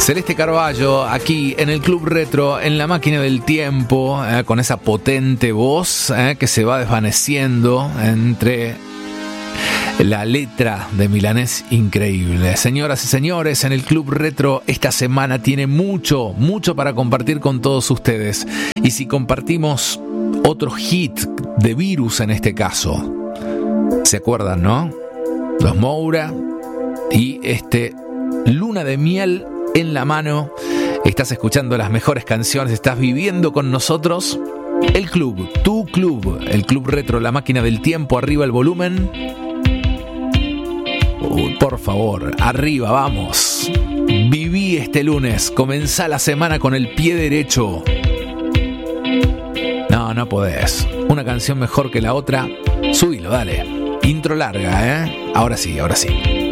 Celeste Carballo, aquí en el Club Retro, en la máquina del tiempo, con esa potente voz que se va desvaneciendo entre la letra de Milanés increíble. Señoras y señores, en el Club Retro esta semana tiene mucho para compartir con todos ustedes. Y si compartimos otro hit de Virus en este caso, ¿se acuerdan, no? Los Moura y Luna de Miel en la mano. Estás escuchando las mejores canciones, estás viviendo con nosotros el club, tu club, el Club Retro, la máquina del tiempo. Arriba el volumen. Por favor, arriba, vamos. Viví este lunes, comenzá la semana con el pie derecho. No podés. Una canción mejor que la otra. Subilo, dale. Intro larga, Ahora sí.